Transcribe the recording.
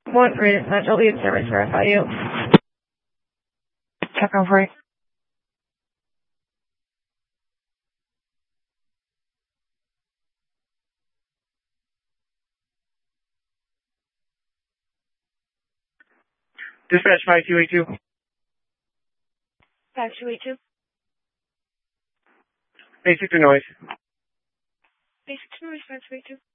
One residential lead service verify you. Check on free. Dispatch 5282. 5282. Basic to noise. Basic to noise 5282.